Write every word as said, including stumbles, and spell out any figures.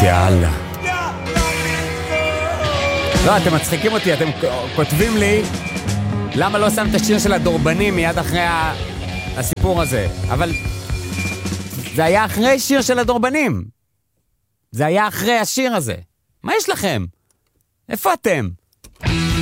יאללה. לא, אתם מצחיקים אותי, אתם כותבים לי למה לא שם את השיר של הדורבנים מיד אחרי הסיפור הזה. אבל זה היה אחרי שיר של הדורבנים. זה היה אחרי השיר הזה. מה יש לכם? איפה אתם?